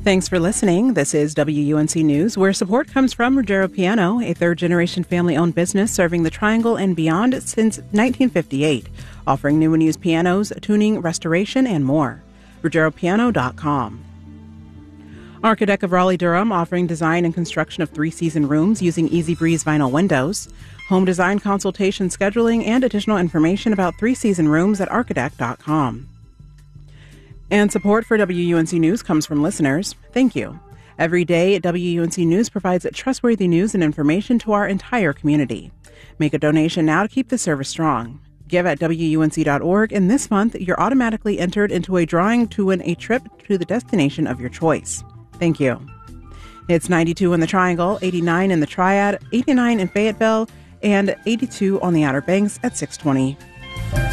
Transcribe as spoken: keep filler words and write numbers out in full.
Thanks for listening. This is W U N C News, where support comes from Ruggiero Piano, a third-generation family-owned business serving the Triangle and beyond since nineteen fifty-eight, offering new and used pianos, tuning, restoration, and more. Ruggiero Piano dot com. Architect of Raleigh-Durham offering design and construction of three-season rooms using Easy Breeze vinyl windows. Home design consultation scheduling and additional information about three-season rooms at architect dot com. And support for W U N C News comes from listeners. Thank you. Every day, W U N C News provides trustworthy news and information to our entire community. Make a donation now to keep the service strong. Give at W U N C dot org, and this month, you're automatically entered into a drawing to win a trip to the destination of your choice. Thank you. It's ninety-two in the Triangle, eighty-nine in the Triad, eighty-nine in Fayetteville, and eighty-two on the Outer Banks at six twenty.